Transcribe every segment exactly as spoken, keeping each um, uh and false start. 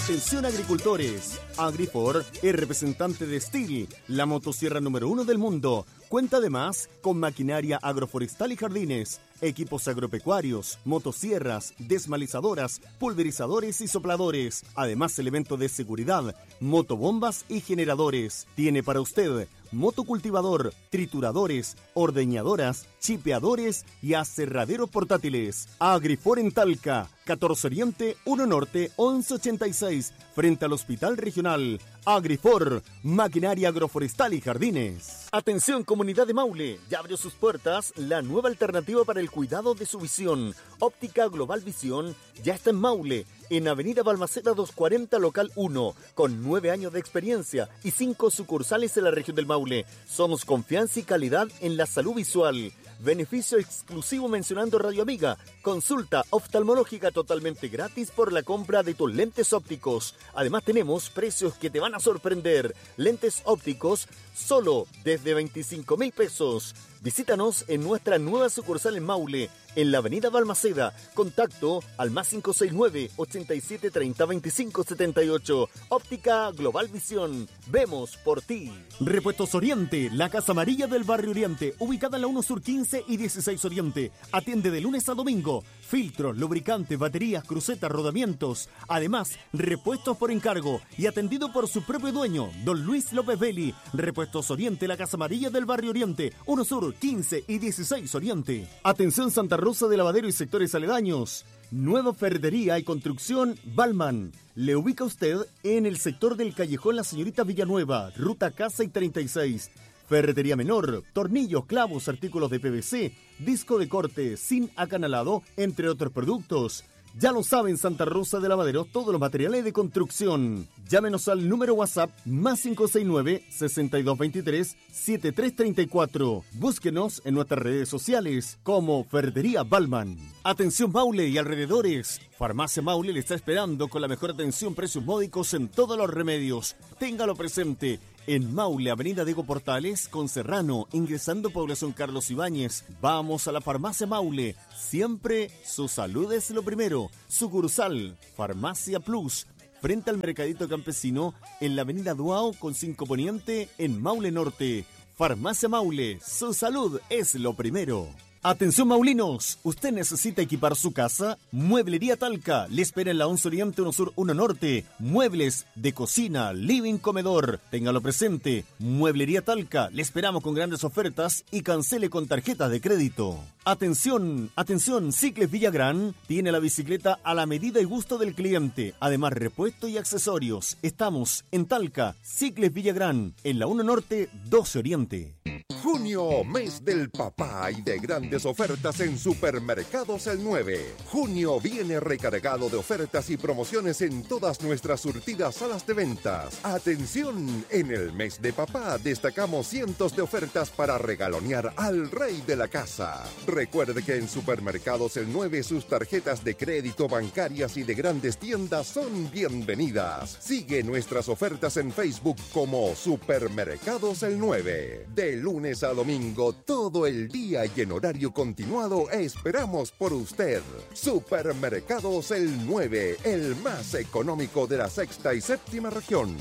Atención agricultores, Agrifor es representante de Stihl, la motosierra número uno del mundo. Cuenta además con maquinaria agroforestal y jardines, equipos agropecuarios, motosierras, desmalizadoras, pulverizadores y sopladores. Además, elementos de seguridad, motobombas y generadores. Tiene para usted motocultivador, trituradores, ordeñadoras, chipeadores y aserraderos portátiles. Agrifor en Talca, catorce Oriente, uno Norte, once ochenta y seis, frente al Hospital Regional. Agrifor, maquinaria agroforestal y jardines. Atención comunidad de Maule, ya abrió sus puertas la nueva alternativa para el cuidado de su visión. Óptica Global Visión ya está en Maule, en Avenida Balmaceda doscientos cuarenta, local uno, con nueve años de experiencia y cinco sucursales en la región del Maule. Somos confianza y calidad en la salud visual. Beneficio exclusivo mencionando Radio Amiga. Consulta oftalmológica totalmente gratis por la compra de tus lentes ópticos. Además tenemos precios que te van a sorprender. Lentes ópticos solo desde veinticinco mil pesos. Visítanos en nuestra nueva sucursal en Maule, en la avenida Balmaceda. Contacto al más cinco seis nueve, ochenta y siete, treinta, veinticinco, setenta y ocho. Óptica Global Visión. Vemos por ti. Repuestos Oriente, la Casa Amarilla del Barrio Oriente, ubicada en la uno Sur quince y dieciséis Oriente. Atiende de lunes a domingo. Filtros, lubricantes, baterías, crucetas, rodamientos. Además, repuestos por encargo y atendido por su propio dueño, don Luis López Belli. Repuestos Oriente, la Casa Amarilla del Barrio Oriente, uno Sur quince y dieciséis Oriente. Atención Santa Rosa de Lavadero y sectores aledaños. Nueva ferretería y construcción Balman. Le ubica usted en el sector del Callejón La Señorita Villanueva, ruta Casa y treinta y seis. Ferretería menor, tornillos, clavos, artículos de P V C, disco de corte, sin acanalado, entre otros productos. Ya lo saben, Santa Rosa de Lavadero, todos los materiales de construcción. Llámenos al número WhatsApp más cinco seis nueve, seis dos dos tres, siete tres tres cuatro. Búsquenos en nuestras redes sociales como Ferretería Balman. Atención Maule y alrededores. Farmacia Maule le está esperando con la mejor atención, precios módicos en todos los remedios. Téngalo presente. En Maule, Avenida Diego Portales, con Serrano, ingresando Población Carlos Ibáñez. Vamos a la Farmacia Maule. Siempre su salud es lo primero. Sucursal, Farmacia Plus, frente al Mercadito Campesino, en la Avenida Duao, con cinco Poniente, en Maule Norte. Farmacia Maule, su salud es lo primero. Atención maulinos, ¿usted necesita equipar su casa? Mueblería Talca le espera en la once Oriente, uno Sur, uno Norte. Muebles de cocina, living, comedor. Téngalo presente. Mueblería Talca, le esperamos con grandes ofertas y cancele con tarjetas de crédito. Atención, atención, Cicles Villagrán tiene la bicicleta a la medida y gusto del cliente. Además, repuesto y accesorios. Estamos en Talca, Cicles Villagrán, en la uno Norte, doce Oriente. Junio, mes del papá y de grandes ofertas en Supermercados El nueve. Junio viene recargado de ofertas y promociones en todas nuestras surtidas salas de ventas. Atención, en el mes de papá destacamos cientos de ofertas para regalonear al rey de la casa. Recuerde que en Supermercados El nueve sus tarjetas de crédito, bancarias y de grandes tiendas son bienvenidas. Sigue nuestras ofertas en Facebook como Supermercados El nueve. De lunes a domingo, todo el día y en horario continuado, esperamos por usted. Supermercados El nueve, el más económico de la sexta y séptima región.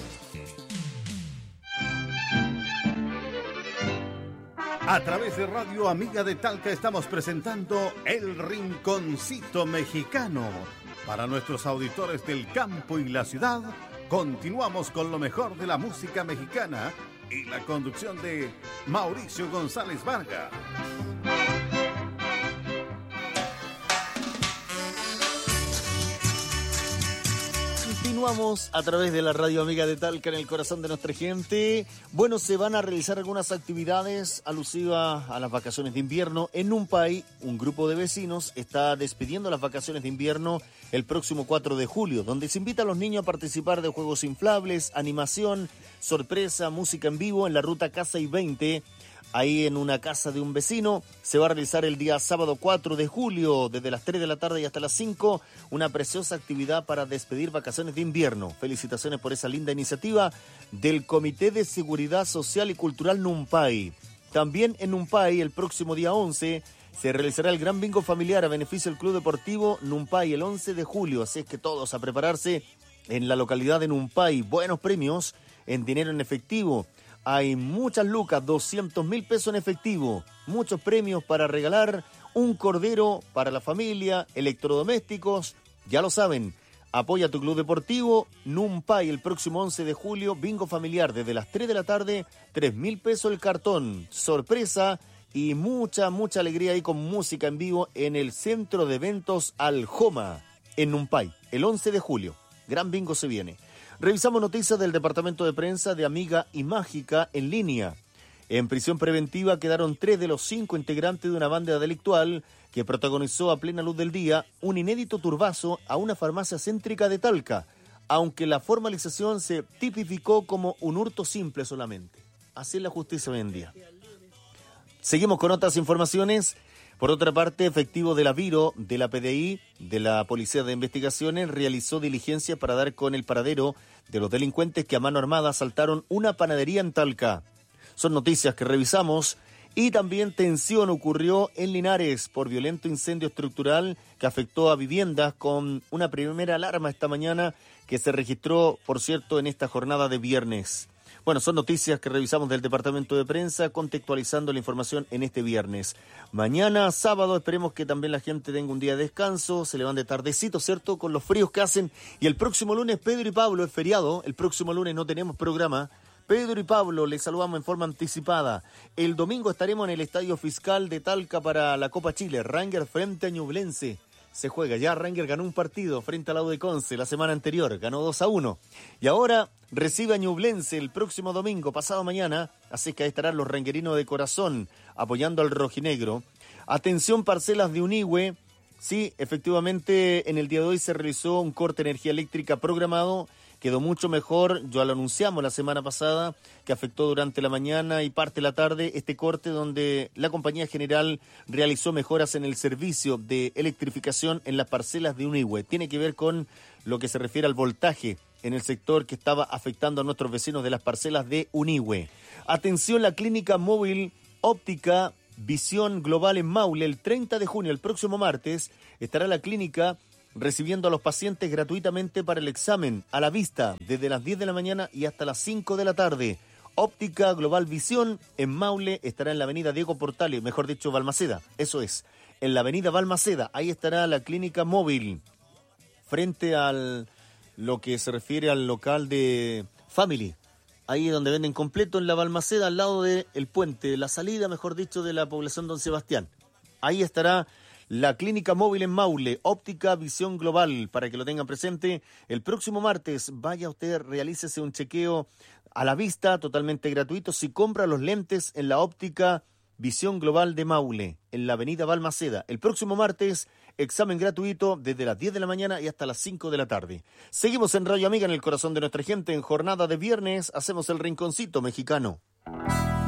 A través de Radio Amiga de Talca estamos presentando El Rinconcito Mexicano. Para nuestros auditores del campo y la ciudad, continuamos con lo mejor de la música mexicana y la conducción de Mauricio González Vargas. Continuamos a través de la Radio Amiga de Talca en el corazón de nuestra gente. Bueno, se van a realizar algunas actividades alusivas a las vacaciones de invierno. En Numpay, un grupo de vecinos está despidiendo las vacaciones de invierno el próximo cuatro de julio, donde se invita a los niños a participar de juegos inflables, animación, sorpresa, música en vivo en la ruta Casa y veinte. Ahí en una casa de un vecino se va a realizar el día sábado cuatro de julio, desde las tres de la tarde y hasta las cinco, una preciosa actividad para despedir vacaciones de invierno. Felicitaciones por esa linda iniciativa del Comité de Seguridad Social y Cultural Numpay. También en Numpay, el próximo día once, se realizará el gran bingo familiar a beneficio del Club Deportivo Numpay el once de julio, así es que todos a prepararse. en la localidad de Numpay. Buenos premios en dinero en efectivo. Hay muchas lucas, doscientos mil pesos en efectivo. Muchos premios para regalar, un cordero para la familia, electrodomésticos. Ya lo saben, apoya tu club deportivo. Numpay el próximo once de julio, bingo familiar desde las tres de la tarde, tres mil pesos el cartón. Sorpresa y mucha, mucha alegría ahí con música en vivo en el Centro de Eventos Aljoma, en Numpay, el once de julio. Gran bingo se viene. Revisamos noticias del departamento de prensa de Amiga y Mágica en línea. En prisión preventiva quedaron tres de los cinco integrantes de una banda delictual que protagonizó a plena luz del día un inédito turbazo a una farmacia céntrica de Talca, aunque la formalización se tipificó como un hurto simple solamente. Así es la justicia hoy en día. Seguimos con otras informaciones. Por otra parte, efectivo de la Viro, de la P D I, de la Policía de Investigaciones, realizó diligencias para dar con el paradero de los delincuentes que a mano armada asaltaron una panadería en Talca. Son noticias que revisamos. Y también tensión ocurrió en Linares por violento incendio estructural que afectó a viviendas, con una primera alarma esta mañana que se registró, por cierto, en esta jornada de viernes. Bueno, son noticias que revisamos del departamento de prensa, contextualizando la información en este viernes. Mañana, sábado, esperemos que también la gente tenga un día de descanso, se levante tardecito, ¿cierto?, con los fríos que hacen. Y el próximo lunes, Pedro y Pablo, es feriado, el próximo lunes no tenemos programa. Pedro y Pablo, les saludamos en forma anticipada. El domingo estaremos en el Estadio Fiscal de Talca para la Copa Chile, Ranger frente a Ñublense. Se juega, ya Ranger ganó un partido frente al Aude Conce la semana anterior, ganó dos a uno. Y ahora recibe a Ñublense el próximo domingo, pasado mañana, así que ahí estarán los rangerinos de corazón apoyando al rojinegro. Atención, parcelas de Unihue, sí, efectivamente en el día de hoy se realizó un corte de energía eléctrica programado. Quedó mucho mejor, ya lo anunciamos la semana pasada, que afectó durante la mañana y parte de la tarde este corte donde la compañía general realizó mejoras en el servicio de electrificación en las parcelas de Unihue. Tiene que ver con lo que se refiere al voltaje en el sector que estaba afectando a nuestros vecinos de las parcelas de Unihue. Atención, la clínica móvil óptica Visión Global en Maule, el treinta de junio, el próximo martes, estará la clínica recibiendo a los pacientes gratuitamente para el examen a la vista desde las diez de la mañana y hasta las cinco de la tarde. Óptica Global Visión en Maule estará en la avenida Diego Portales, mejor dicho Balmaceda, eso es, en la avenida Balmaceda, ahí estará la clínica móvil, frente al lo que se refiere al local de Family, ahí donde venden completo en la Balmaceda, al lado del puente, la salida, mejor dicho, de la población Don Sebastián. Ahí estará la clínica móvil en Maule, óptica Visión Global, para que lo tengan presente. El próximo martes, vaya usted, realícese un chequeo a la vista, totalmente gratuito, si compra los lentes en la óptica Visión Global de Maule, en la avenida Balmaceda. El próximo martes, examen gratuito desde las diez de la mañana y hasta las cinco de la tarde. Seguimos en Radio Amiga, en el corazón de nuestra gente, en jornada de viernes, hacemos el rinconcito mexicano.